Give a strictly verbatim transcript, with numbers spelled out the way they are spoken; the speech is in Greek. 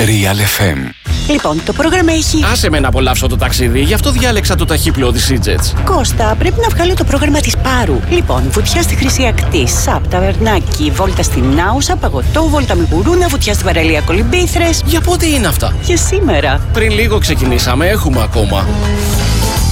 Real εφ εμ. Λοιπόν, το πρόγραμμα έχει... Άσε με να απολαύσω το ταξίδι, γι' αυτό διάλεξα το ταχύπλοο της EasyJet. Κώστα, πρέπει να βγάλω το πρόγραμμα της Πάρου. Λοιπόν, βουτιά στη Χρυσή Ακτή, ΣΑΠ, ταβερνάκι, βόλτα στην Άουσα, παγωτό, βόλτα με γουρούνα, βουτιά στην παραλία Κολυμπήθρες. Για πότε είναι αυτά? Για σήμερα. Πριν λίγο ξεκινήσαμε, έχουμε ακόμα.